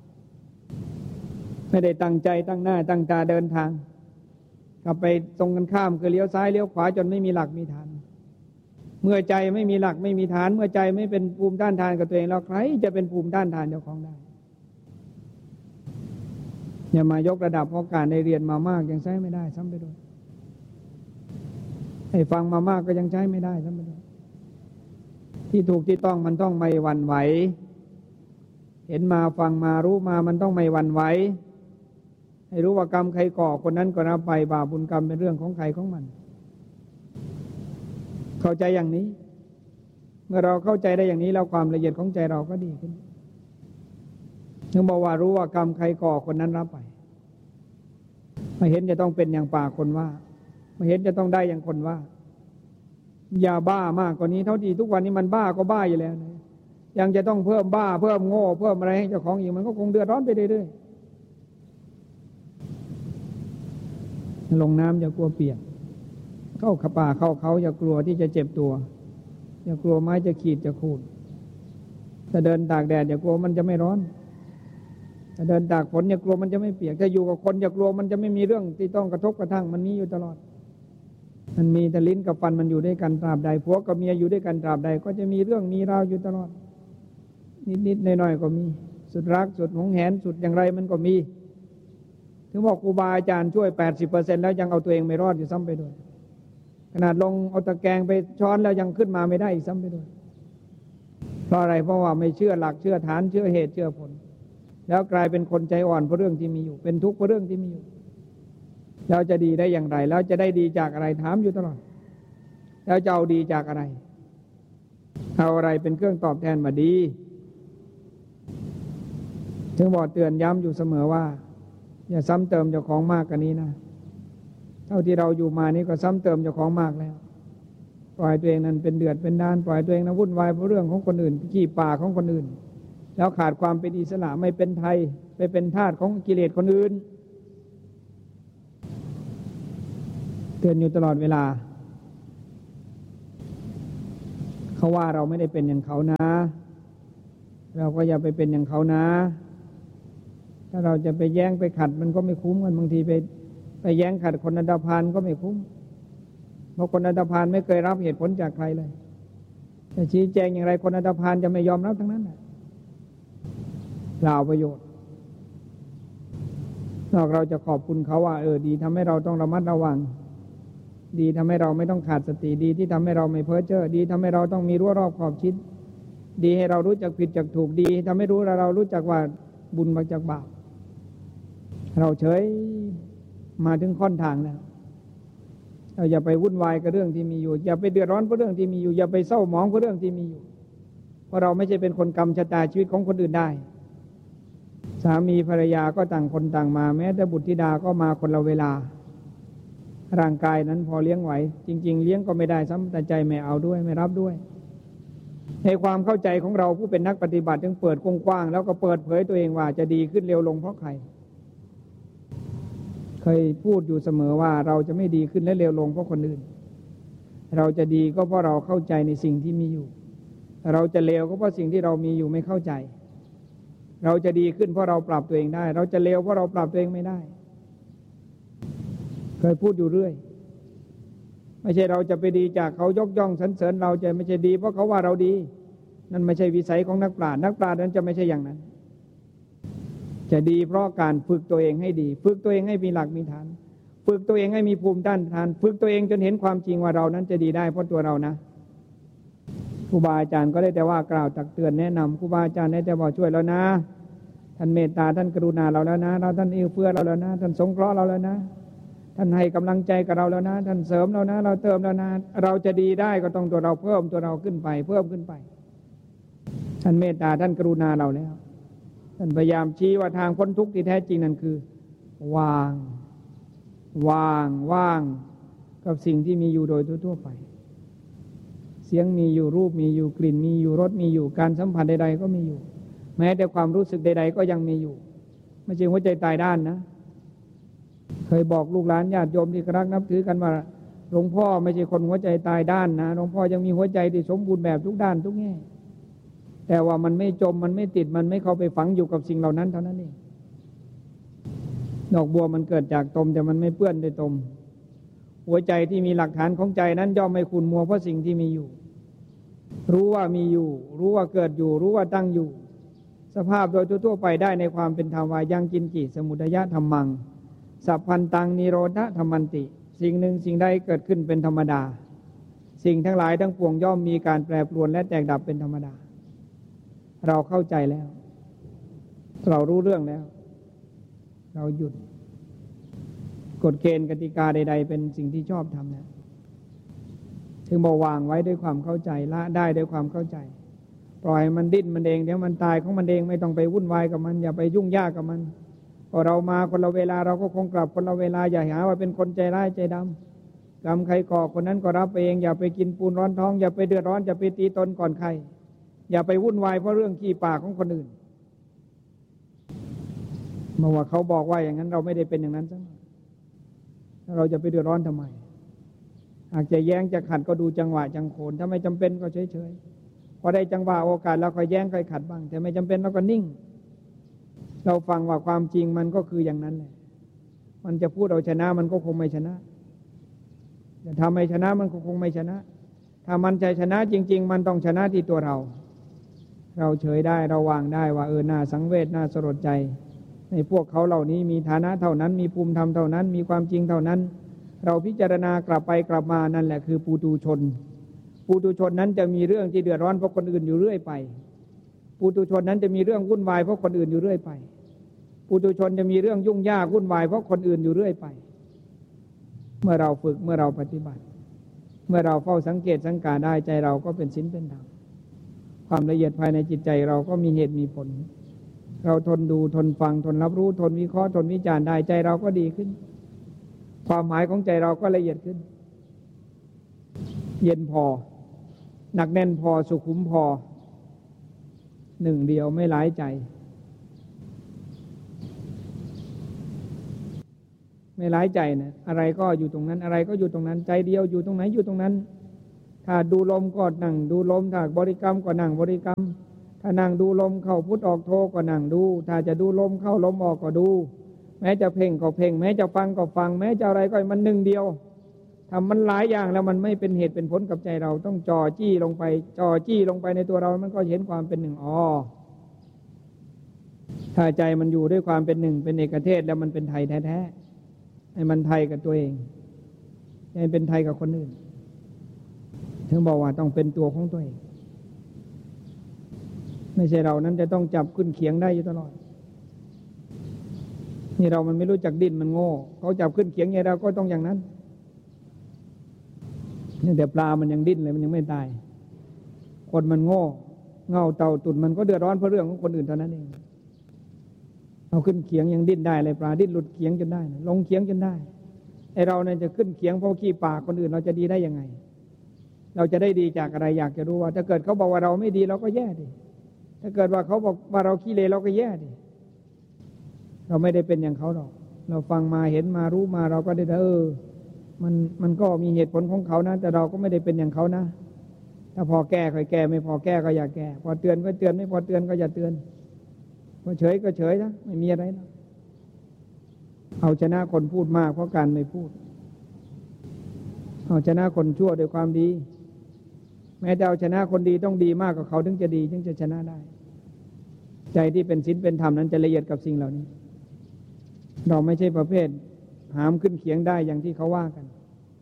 ไม่ได้ตั้งใจตั้งหน้าตั้งตาเดินทางกลับไปตรงกันข้ามคือเลี้ยวซ้ายเลี้ยวขวาจนไม่มีหลักมีฐานเมื่อใจไม่มีหลักไม่มีฐานเมื่อใจไม่เป็นภูมิต้านทานกับตัวเองแล้วใครจะเป็นภูมิต้านทานเจ้าของได้อย่ามายกระดับเพราะการได้เรียนมามากยังใช้ไม่ได้ซ้ำไปด้วยให้ฟังมามากก็ยังใช้ไม่ได้ซ้ำไปด้วยที่ถูกที่ต้องมันต้องไม่หวั่นไหวเห็นมาฟังมารู้มามันต้องไม่หวั่นไหวให้รู้ว่ากรรมใครก่อคนนั้นก็รับไปบาปบุญกรรมเป็นเรื่องของใครของมันเข้าใจอย่างนี้เมื่อเราเข้าใจได้อย่างนี้แล้วความละเอียดของใจเราก็ดีขึ้นถึงบอกว่ารู้ว่ากรรมใครก่อคนนั้นรับไปไม่เห็นจะต้องเป็นอย่างปากคนว่าไม่เห็นจะต้องได้อย่างคนว่าอย่าบ้ามากกว่านี้เท่าที่ทุกวันนี้มันบ้าก็บ้าอยู่แล้วนะยังจะต้องเพิ่มบ้าเพิ่มโง่เพิ่มอะไรให้เจ้าของอีกมันก็คงเดือดร้อนไปเรื่อยๆลงน้ำอย่ากลัวเปียกเข้าขป่าเข้าเขาอย่ากลัวที่จะเจ็บตัวอย่ากลัวไม้จะขีดจะขูดถ้าเดินตากแดดอย่ากลัวมันจะไม่ร้อนถ้าเดินตากฝนอย่ากลัวมันจะไม่เปียกถ้าอยู่กับคนอย่ากลัวมันจะไม่มีเรื่องที่ต้องกระทบกระทั่งมันมีอยู่ตลอดมันมีแต่ลิ้นกับฟันมันอยู่ด้วยกันตราบใดผัวกับเมียอยู่ด้วยกันตราบใดก็จะมีเรื่องมีราวอยู่ตลอดนิดๆหน่อยๆก็มีสุดรักสุดหวงแหนสุดอย่างไรมันก็มีถึงบอกครูบาอาจารย์ช่วย 80% แล้วยังเอาตัวเองไม่รอดอยู่ซ้ำไปด้วยขนาดลงเอาตะแกรงไปช้อนแล้วยังขึ้นมาไม่ได้อีกซ้ำไปด้วยเพราะอะไรเพราะว่าไม่เชื่อหลักเชื่อฐานเชื่อเหตุเชื่อผลแล้วกลายเป็นคนใจอ่อนเพราะเรื่องที่มีอยู่เป็นทุกข์เพราะเรื่องที่มีอยู่แล้วจะดีได้อย่างไรแล้วจะได้ดีจากอะไรถามอยู่ตลอดแล้วจะเอาดีจากอะไรเอาอะไรเป็นเครื่องตอบแทนมาดีถึงบอกเตือนย้ำอยู่เสมอว่าอย่าซ้ำเติมเจ้าของมากกว่านี้นะเท่าที่เราอยู่มานี้ก็ซ้ำเติมเจ้าของมากแล้วปล่อยตัวเองนั้นเป็นเดือดเป็นด้านปล่อยตัวเองนั้นวุ่นวายเพราะเรื่องของคนอื่นขี้ป่าของคนอื่นแล้วขาดความเป็นอิสระไม่เป็นไทยไปเป็นทาสของกิเลสคนอื่นเตือนอยู่ตลอดเวลาเขาว่าเราไม่ได้เป็นอย่างเขานะเราก็อย่าไปเป็นอย่างเขานะถ้าเราจะไปแย้งไปขัดมันก็ไม่คุ้มกันบางทีไปแย้งขัดคนอันธพาลก็ไม่คุ้มเพราะคนอันธพาลไม่เคยรับเหตุผลจากใครเลยจะชี้แจงอย่างไรคนอันธพาลจะไม่ยอมรับทั้งนั้นเปล่าประโยชน์นอกเราจะขอบคุณเขาว่าดีทำให้เราต้องระมัดระวังดีทำให้เราไม่ต้องขาดสติดีที่ทำให้เราไม่เพ้อเจ้อดีทำให้เราต้องมีรั้วรอบขอบชิดดีให้เรารู้จักผิดจักถูกดีทำให้เรารู้จักว่าบุญมาจากบาปเราเฉยมาถึงค่อนทางแล้วเราอย่าไปวุ่นวายกับเรื่องที่มีอยู่อย่าไปเดือดร้อนเพราะเรื่องที่มีอยู่อย่าไปเศร้าหมองเพราะเรื่องที่มีอยู่เพราะเราไม่ใช่เป็นคนกำชะตาชีวิตของคนอื่นได้สามีภรรยาก็ต่างคนต่างมาแม้แต่บุตรธิดาก็มาคนละเวลาร่างกายนั้นพอเลี้ยงไหวจริงๆเลี้ยงก็ไม่ได้ซ้ำแต่ใจไม่เอาด้วยไม่รับด้วยในความเข้าใจของเราผู้เป็นนักปฏิบัติจึงเปิดกว้างๆแล้วก็เปิดเผยตัวเองว่าจะดีขึ้นเร็วลงเพราะใครเคยพูดอยู่เสมอว่าเราจะไม่ดีขึ้นและเร็วลงเพราะคนอื่นเราจะดีก็เพราะเราเข้าใจในสิ่งที่มีอยู่เราจะเลวก็เพราะสิ่งที่เรามีอยู่ไม่เข้าใจเราจะดีขึ้นเพราะเราปรับตัวเองได้เราจะเลวเพราะเราปรับตัวเองไม่ได้เคยพูดอยู่เรื่อยไม่ใช่เราจะไปดีจากเขายกย่องสรรเสริญเราจะไม่ใช่ดีเพราะเขาว่าเราดีนั่นไม่ใช่วิสัยของนักปราชญ์นั้นจะไม่ใช่อย่างนั้นจะดีเพราะการฝึกตัวเองให้ดีฝึกตัวเองให้มีหลักมีฐานฝึกตัวเองให้มีภูมิต้านทานฝึกตัวเองจนเห็นความจริงว่าเรานั้นจะดีได้เพราะตัวเรานะครูบาอาจารย์ก็ได้แต่ว่ากล่าวตักเตือนแนะนำครูบาอาจารย์ได้แต่บอกช่วยแล้วนะท่านเมตตาท่านกรุณาเราแล้วนะท่านเอื้อเฟื้อเราแล้วนะท่านสงเคราะห์เราแล้วนะท่านให้กำลังใจกับเราแล้วนะท่านเสริมเรานะเราเติมแล้วนะเราจะดีได้ก็ต้องตัวเราเพิ่มตัวเราขึ้นไปเพิ่มขึ้นไปท่านเมตตาท่านกรุณาเราแล้วท่านพยายามชี้ว่าทางพ้นทุกข์ที่แท้จริงนั่นคือวางกับสิ่งที่มีอยู่โดยทั่วไปเสียงมีอยู่รูปมีอยู่กลิ่นมีอยู่รสมีอยู่การสัมผัสใดๆก็มีอยู่แม้แต่ความรู้สึกใดๆก็ยังมีอยู่ไม่ใช่หัวใจตายด้านนะเคยบอกลูกหลานญาติโยมที่รักนับถือกันว่าหลวงพ่อไม่ใช่คนหัวใจตายด้านนะหลวงพ่อยังมีหัวใจที่สมบูรณ์แบบทุกด้านทุกแง่แต่ว่ามันไม่จมมันไม่ติดมันไม่เข้าไปฝังอยู่กับสิ่งเหล่านั้นเท่านั้นเองดอกบัวมันเกิดจากตมแต่มันไม่เปื้อนด้วยตมหัวใจที่มีหลักฐานของใจนั้นย่อมไม่ขุ่นมัวเพราะสิ่งที่มีอยู่รู้ว่ามีอยู่รู้ว่าเกิดอยู่รู้ว่าตั้งอยู่สภาพโดยทั่วไปได้ในความเป็นธรรมวายังกินจิสมุทัยธรรมังสัพพันตังนิโรธธรรมันติสิ่งหนึ่งสิ่งใดเกิดขึ้นเป็นธรรมดาสิ่งทั้งหลายทั้งปวงย่อมมีการแปรปรวนและแตกดับเป็นธรรมดาเราเข้าใจแล้วเรารู้เรื่องแล้วเราหยุดกฎเกณฑ์กติกาใดๆเป็นสิ่งที่ชอบทำนะถึงบอกวางไว้ด้วยความเข้าใจละได้ด้วยความเข้าใจปล่อยมันดิ้นมันเองเดี๋ยวมันตายของมันเองไม่ต้องไปวุ่นวายกับมันอย่าไปยุ่งยากกับมันพอเรามาคนละเวลาเราก็คงกลับคนละเวลาอย่าหาว่าเป็นคนใจร้ายใจดำกรรมใครก่อคนนั้นก็รับเองอย่าไปกินปูนร้อนท้องอย่าไปเดือดร้อนอย่าไปตีตนก่อนใครอย่าไปวุ่นวายเพราะเรื่องขี้ปากของคนอื่นเมื่อว่าเขาบอกว่าอย่างนั้นเราไม่ได้เป็นอย่างนั้นซะเราจะไปเดือดร้อนทำไมหากจะแย้งจะขัดก็ดูจังหวะจังโขนถ้าไม่จำเป็นก็เฉยๆพอได้จังหวะโอกาสเราค่อยแย้งค่อยขัดบ้างแต่ไม่จำเป็นเราก็นิ่งเราฟังว่าความจริงมันก็คืออย่างนั้นแหละมันจะพูดเอาชนะมันก็คงไม่ชนะแต่ถ้าไม่ชนะมันก็คงไม่ชนะถ้ามันใจชนะจริงๆมันต้องชนะที่ตัวเราเฉยได้เราวางได้ว่าน่าสังเวชน่าสลดใจในพวกเขาเหล่านี้มีฐานะเท่านั้นมีภูมิธรรมเท่านั้นมีความจริงเท่านั้นเราพิจารณากลับไปกลับมานั่นแหละคือปุถุชนนั้นจะมีเรื่องที่เดือดร้อนเพราะคนอื่นอยู่เรื่อยไปปุถุชนนั้นจะมีเรื่องวุ่นวายเพราะคนอื่นอยู่เรื่อยไปปุถุชนจะมีเรื่องยุ่งยากวุ่นวายเพราะคนอื่นอยู่เรื่อยไปเมื่อเราฝึกเมื่อเราปฏิบัติเมื่อเราเฝ้าสังเกตสังกาได้ใจเราก็เป็นศีลเป็นธรรมความละเอียดภายในจิตใจเราก็มีเหตุมีผลเราทนดูทนฟังทนรับรู้ทนวิเคราะห์ทนวิจารณ์ได้ใจเราก็ดีขึ้นความหมายของใจเราก็ละเอียดขึ้นเย็นพอหนักแน่นพอสุขุมพอหนึ่งเดียวไม่หลายใจไม่หลายใจนะอะไรก็อยู่ตรงนั้นอะไรก็อยู่ตรงนั้นใจเดียวอยู่ตรงไหนอยู่ตรงนั้นถ้าดูลมก็นั่งดูลมถ้าบริกรรมก็นั่งบริกรรมถ้านั่งดูลมเข้าพุทออกโทก็นั่งดูถ้าจะดูลมเข้าลมออกก็ดูแม้จะเพ่งก็เพ่งแม้จะฟังก็ฟังแม้จะอะไรก็มันหนึ่งเดียวทำมันหลายอย่างแล้วมันไม่เป็นเหตุเป็นผลกับใจเราต้องจ่อจี้ลงไปในตัวเรามันก็เห็นความเป็นหนึ่งถ้าใจมันอยู่ด้วยความเป็นหนึ่งเป็นเอกเทศแล้วมันเป็นไทยแท้ๆให้มันไทยกับตัวเองให้เป็นไทยกับคนอื่นถึงบอกว่าต้องเป็นตัวของตัวเองไม่ใช่เรานั้นจะต้องจับขึ้นเขียงได้อยู่ตลอดนี่เรามันไม่รู้จักดิ้นมันโง่เขาจับขึ้นเขียงไงเราก็ต้องอย่างนั้นนี่แต่ปลามันยังดิ้นเลยมันยังไม่ตายคนมันโง่เง่าเต่าตุ่นมันก็เดือดร้อนเพราะเรื่องของคนอื่นเท่านั้นเองเอาขึ้นเขียงยังดิ้นได้เลยปลาดิ้นหลุดเขียงจนได้ลงเขียงจนได้ไอเราเนี่ยจะขึ้นเขียงเพราะขี้ปากคนอื่นเราจะดีได้ยังไงเราจะได้ดีจากอะไรอยากจะรู้ว่าถ้าเกิดเขาบอกว่าเราไม่ดีเราก็แย่ดิถ้าเกิดว่าเขาบอกว่าเราขี้เลวเราก็แย่ดิเราไม่ได้เป็นอย่างเขาหรอกเราฟังมาเห็นมารู้มาเราก็ได้มันก็มีเหตุผลของเขานะแต่เราก็ไม่ได้เป็นอย่างเขานะถ้าพอแก้ค่อยแก้ไม่พอแก้ก็อย่าแก้พอเตือนก็เตือนไม่พอเตือนก็อย่าเตือนพอเฉยก็เฉยนะไม่มีอะไรนะเอาชนะคนพูดมากเพราะการไม่พูดเอาชนะคนชั่วด้วยความดีแม้แต่เอาชนะคนดีต้องดีมากกว่าเขาถึงจะดีถึงจะชนะได้ใจที่เป็นศีลเป็นธรรมนั้นจะละเอียดกับสิ่งเหล่านี้เราไม่ใช่ประเภทหามขึ้นเขียงได้อย่างที่เขาว่ากัน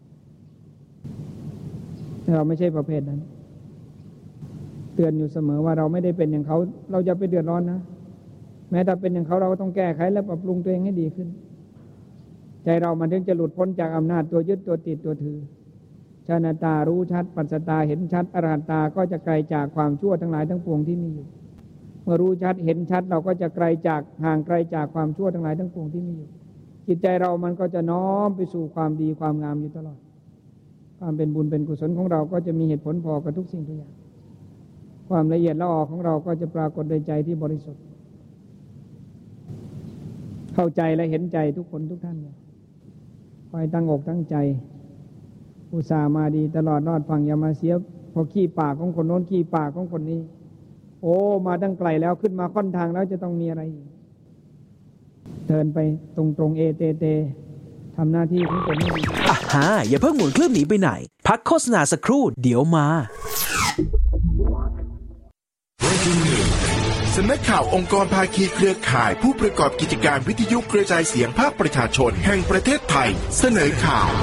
เราไม่ใช่ประเภทนั้นเตือนอยู่เสมอว่าเราไม่ได้เป็นอย่างเขาเราจะไปเดือดร้อนนะแม้แต่เป็นอย่างเขาเราก็ต้องแก้ไขและปรับปรุงตัวเองให้ดีขึ้นใจเรามันถึงจะหลุดพ้นจากอำนาจตัวยึดตัวติดตัวถือชาณตารู้ชัดปัสสตาเห็นชัดอรหัตตาก็จะไกลจากความชั่วทั้งหลายทั้งปวงที่มีอยู่เมื่อรู้ชัดเห็นชัดเราก็จะไกลจากห่างไกลจากความชั่วทั้งหลายทั้งปวงที่มีอยู่จิตใจเรามันก็จะน้อมไปสู่ความดีความงามอยู่ตลอดความเป็นบุญเป็นกุศลของเราก็จะมีเหตุผลพอกับทุกสิ่งทุกอย่างความละเอียดละออของเราก็จะปรากฏในใจที่บริสุทธิ์เข้าใจและเห็นใจทุกคนทุกท่านคอยตั้งอกตั้งใจอุตส่าห์มาดีตลอดรอดฟังอย่ามาเสียพอขี้ปากของคนโน้นขี้ปากของคนนี้โอ้มาตั้งไกลแล้วขึ้นมาค่อนทางแล้วจะต้องมีอะไรเดินไปตรงๆเอเตทำหน้าที่ของตนให้ดีอย่าเพิ่งหมุนเครื่องหนีไปไหนพักโฆษณาสักครู่เดี๋ยวมาสำนักข่าวองค์กรภาคีเครือข่ายผู้ประกอบกิจการวิทยุกระจายเสียงภาคประชาชนแห่งประเทศไทยเสนอข่าว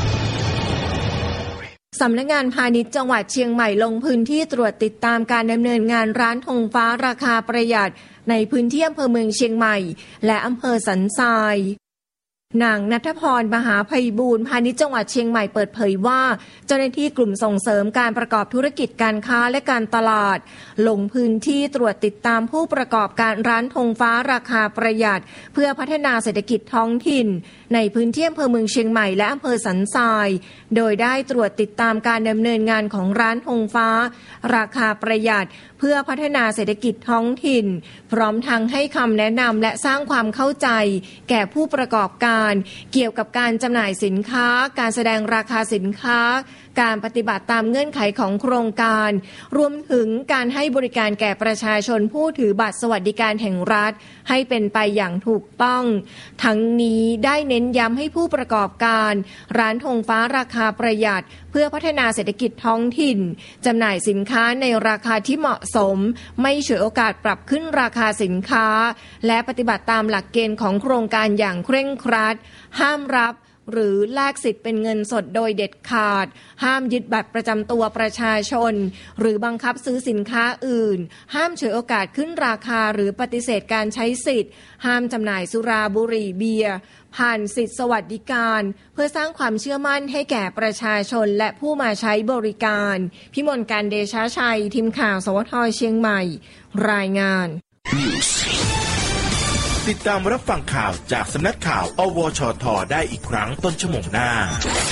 สำนักงานพาณิชย์จังหวัดเชียงใหม่ลงพื้นที่ตรวจติดตามการดำเนินงานร้านธงฟ้าราคาประหยัดในพื้นที่อำเภอเมืองเชียงใหม่และอำเภอสันทรายนางณัฐพรมหาไพบูลย์พาณิชย์จังหวัดเชียงใหม่เปิดเผยว่าเจ้าหน้าที่กลุ่มส่งเสริมการประกอบธุรกิจการค้าและการตลาดลงพื้นที่ตรวจติดตามผู้ประกอบการร้านธงฟ้าราคาประหยัดเพื่อพัฒนาเศรษฐกิจท้องถิ่นในพื้นที่อำเภอเมืองเชียงใหม่และอำเภอสันทรายโดยได้ตรวจติดตามการดำเนินงานของร้านธงฟ้าราคาประหยัดเพื่อพัฒนาเศรษฐกิจท้องถิ่นพร้อมทั้งให้คำแนะนำและสร้างความเข้าใจแก่ผู้ประกอบการเกี่ยวกับการจำหน่ายสินค้าการแสดงราคาสินค้าการปฏิบัติตามเงื่อนไขของโครงการรวมถึงการให้บริการแก่ประชาชนผู้ถือบัตรสวัสดิการแห่งรัฐให้เป็นไปอย่างถูกต้องทั้งนี้ได้เน้นย้ำให้ผู้ประกอบการร้านธงฟ้าราคาประหยัดเพื่อพัฒนาเศรษฐกิจท้องถิ่นจำหน่ายสินค้าในราคาที่เหมาะสมไม่ฉวยโอกาสปรับขึ้นราคาสินค้าและปฏิบัติตามหลักเกณฑ์ของโครงการอย่างเคร่งครัดห้ามรับหรือแลกสิทธิ์เป็นเงินสดโดยเด็ดขาดห้ามยึดบัตรประจำตัวประชาชนหรือบังคับซื้อสินค้าอื่นห้ามฉวยโอกาสขึ้นราคาหรือปฏิเสธการใช้สิทธิ์ห้ามจำหน่ายสุราบุหรี่เบียร์ผ่านสิทธิสวัสดิการเพื่อสร้างความเชื่อมั่นให้แก่ประชาชนและผู้มาใช้บริการพิมลการเดชะชัยทีมข่าวสวทเชียงใหม่รายงานติดตามรับฟังข่าวจากสำนักข่าวอวชท.ได้อีกครั้งต้นชั่วโมงหน้า